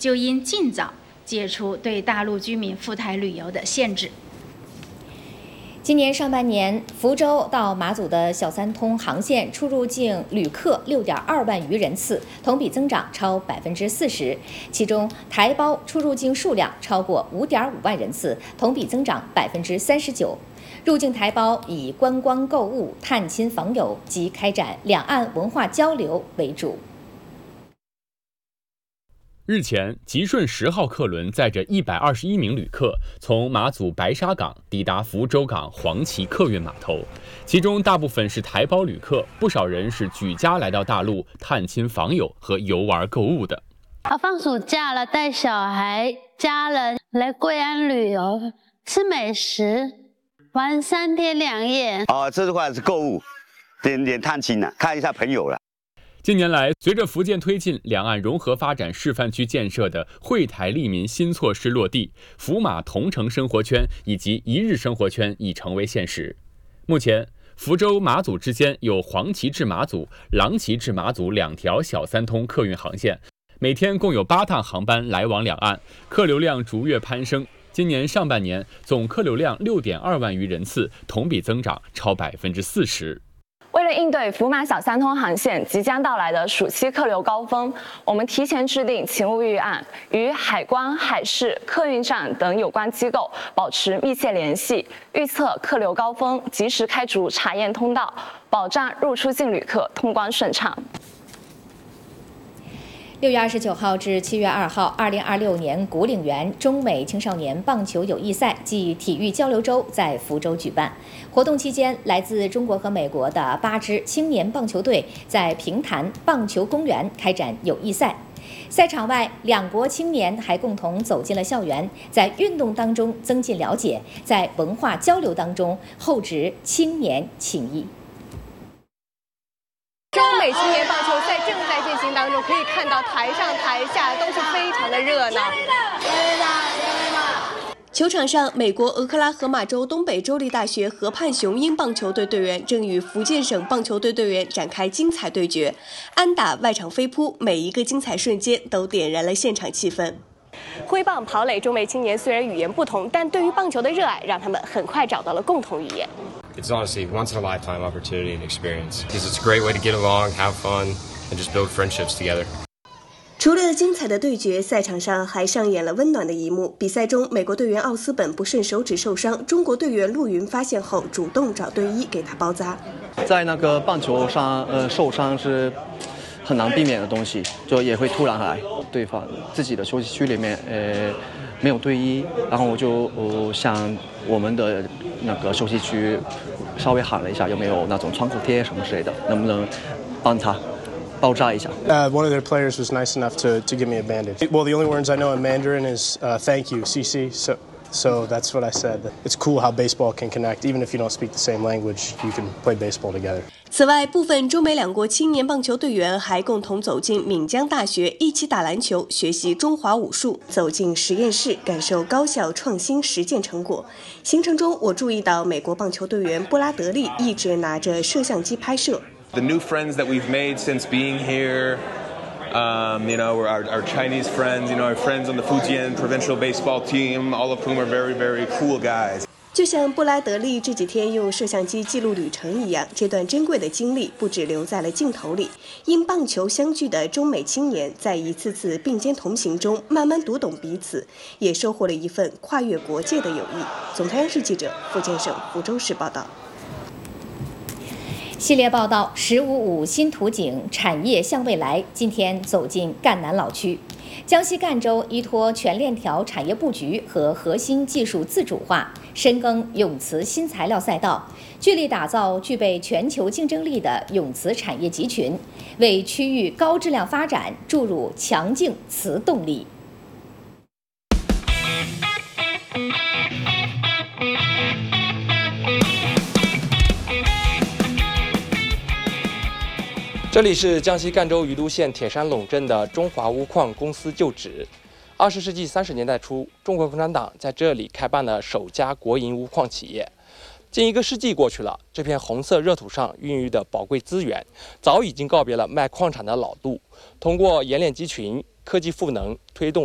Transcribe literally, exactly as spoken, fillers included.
就应尽早解除对大陆居民赴台旅游的限制。 今年上半年，福州到马祖的小三通航线出入境旅客六点二万余人次，同比增长超百分之四十。其中，台胞出入境数量超过五点五万人次，同比增长百分之三十九。入境台胞以观光、购物、探亲访友及开展两岸文化交流为主。 日前，吉顺十号客轮载着一百二十一名旅客从马祖白沙港抵达福州港黄岐客运码头，其中大部分是台胞旅客，不少人是举家来到大陆探亲访友和游玩购物的。 啊，放暑假了，带小孩、家人来贵安旅游，吃美食，玩三天两夜。 哦，这块是购物，点点探亲了，看一下朋友了。 近年来，随着福建推进两岸融合发展示范区建设的惠台利民新措施落地，福马同城生活圈以及一日生活圈已成为现实。目前，福州马祖之间有黄岐至马祖、郎岐至马祖两条小三通客运航线，每天共有八趟航班来往两岸，客流量逐月攀升。今年上半年总客流量六点二万余人次，同比增长超百分之四十。 为了应对福马小三通航线即将到来的暑期客流高峰，我们提前制定勤务预案，与海关、海事、客运站等有关机构保持密切联系，预测客流高峰，及时开筑查验通道，保障入出境旅客通关顺畅。 六月二十九号至七月二号，二零二六年古岭园中美青少年棒球友谊赛暨体育交流周在福州举办。活动期间，来自中国和美国的八支青年棒球队在平潭棒球公园开展友谊赛。赛场外，两国青年还共同走进了校园，在运动当中增进了解，在文化交流当中厚植青年情谊。 中美青年棒球赛正在进行当中，可以看到台上台下都是非常的热闹。球场上，美国俄克拉荷马州东北州立大学河畔雄鹰棒球队队员正与福建省棒球队队员展开精彩对决，安打、外场飞扑，每一个精彩瞬间都点燃了现场气氛。挥棒、跑垒，中美青年虽然语言不同，但对于棒球的热爱让他们很快找到了共同语言。 It's honestly once in a lifetime opportunity and experience because it's a great way to get along, have fun, and just build friendships together. 除了精彩的对决，赛场上还上演了温暖的一幕。比赛中，美国队员奥斯本不慎手指受伤，中国队员陆云发现后主动找队医给他包扎。 在那个棒球上，呃，受伤是很难避免的东西，就也会突然来。对方自己的休息区里面，呃，没有队医，然后我就呃向我们的那个休息区稍微喊了一下，有没有那种创口贴什么之类的，能不能帮他包扎一下。 Uh, one of their players was nice enough to, to give me a bandage. Well, the only words I know in Mandarin is uh, thank you, C C. So, so that's what I said. It's cool how baseball can connect. Even if you don't speak the same language, you can play baseball together. 此外，部分中美两国青年棒球队员还共同走进闽江大学，一起打篮球，学习中华武术，走进实验室，感受高校创新实践成果。行程中，我注意到美国棒球队员布拉德利一直拿着摄像机拍摄。 The new friends that we've made since being here, um, you know, our, our Chinese friends, you know, our friends on the Fujian provincial baseball team, all of whom are very, very cool guys. 就像布拉德利这几天用摄像机记录旅程一样，这段珍贵的经历不只留在了镜头里。因棒球相聚的中美青年，在一次次并肩同行中，慢慢读懂彼此，也收获了一份跨越国界的友谊。总台央视记者福建省福州市报道。 系列报道“十五五”新图景产业向未来，今天走进赣南老区。江西赣州依托全链条产业布局和核心技术自主化，深耕永磁新材料赛道，聚力打造具备全球竞争力的永磁产业集群，为区域高质量发展注入强劲磁动力。 这里是江西赣州余都县铁山陇镇的中华钨矿公司旧址。二十世纪三十年代初，中国共产党在这里开办了首家国营钨矿企业。近一个世纪过去了，这片红色热土上孕育的宝贵资源，早已经告别了卖矿产的老路，通过冶炼机群、科技赋能，推动